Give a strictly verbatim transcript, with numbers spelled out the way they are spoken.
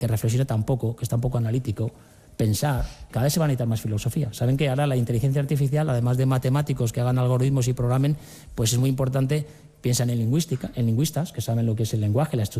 que reflexione tan poco, que es tan poco analítico, pensar, cada vez se va a necesitar más filosofía. Saben que ahora la inteligencia artificial, además de matemáticos que hagan algoritmos y programen, pues es muy importante, piensan en lingüística, en lingüistas, que saben lo que es el lenguaje, la estructura